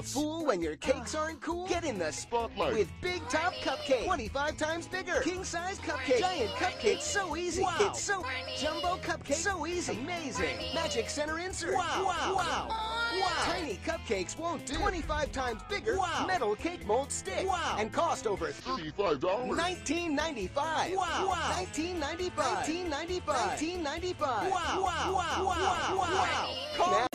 Fool when your cakes aren't cool? Get in the Spotlight with Big Top Cupcake. 25 times bigger. King-size cupcake. Giant cupcake. So easy. Wow. It's so jumbo cupcake. So easy. Amazing. Magic center insert. Wow. Wow. Wow. Tiny cupcakes won't do. 25 times bigger. Wow. Metal cake mold stick. Wow. And cost over $35. $19.95. Wow. $19.95. $19.95. $19.95. Wow. Wow. Wow. Wow. Wow. Wow.